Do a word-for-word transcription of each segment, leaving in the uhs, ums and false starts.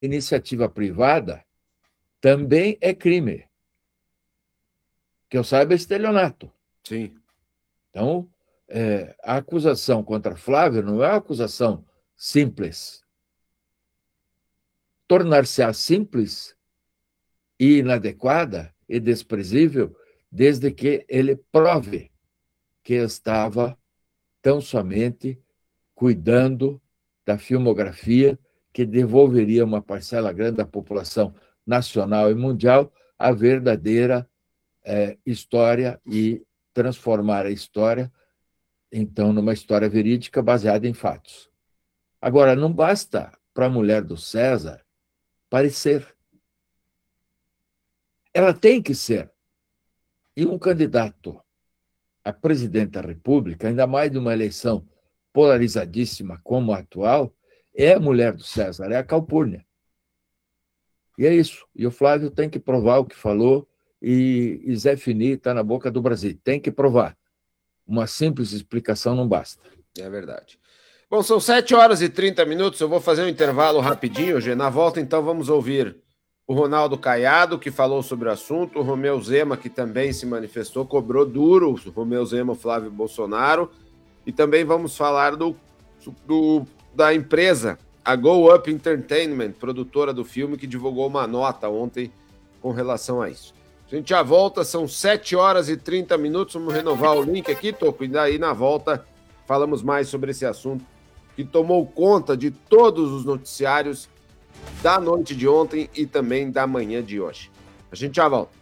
iniciativa privada também é crime. Que eu saiba, é estelionato. Sim. Então, é, a acusação contra Flávio não é uma acusação simples. Tornar-se-á simples e inadequada e desprezível desde que ele prove que estava tão somente cuidando da filmografia que devolveria uma parcela grande da população nacional e mundial a verdadeira é, história e transformar a história, então, numa história verídica baseada em fatos. Agora, não basta para a mulher do César parecer. Ela tem que ser. E um candidato a presidente da República, ainda mais numa eleição polarizadíssima como a atual, é a mulher do César, é a Calpurnia. E é isso. E o Flávio tem que provar o que falou, e, e Zé Fini está na boca do Brasil. Tem que provar. Uma simples explicação não basta. É verdade. Bom, são sete horas e trinta minutos, eu vou fazer um intervalo rapidinho, Gê. Na volta, então, vamos ouvir o Ronaldo Caiado, que falou sobre o assunto, o Romeu Zema, que também se manifestou, cobrou duro, o Romeu Zema, o Flávio Bolsonaro, e também vamos falar do, do, da empresa, a Go Up Entertainment, produtora do filme, que divulgou uma nota ontem com relação a isso. A gente já volta, são sete horas e trinta minutos, vamos renovar o link aqui, Toco, e daí na volta falamos mais sobre esse assunto que tomou conta de todos os noticiários da noite de ontem e também da manhã de hoje. A gente já volta.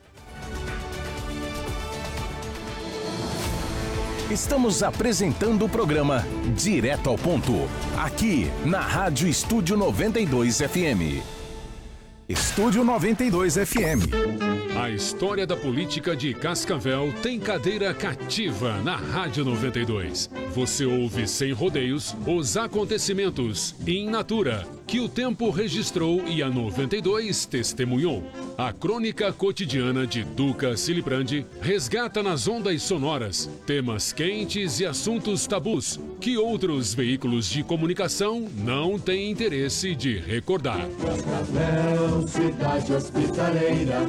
Estamos apresentando o programa Direto ao Ponto, aqui na Rádio Estúdio noventa e dois F M. Estúdio noventa e dois F M. A história da política de Cascavel tem cadeira cativa na Rádio noventa e dois. Você ouve sem rodeios os acontecimentos in natura que o tempo registrou e a noventa e dois testemunhou. A crônica cotidiana de Duca Silibrandi resgata nas ondas sonoras temas quentes e assuntos tabus que outros veículos de comunicação não têm interesse de recordar. Cascavel, cidade hospitaleira.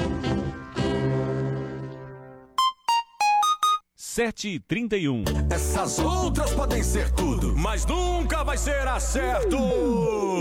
sete e trinta e um. Essas outras podem ser tudo, mas nunca vai ser acerto.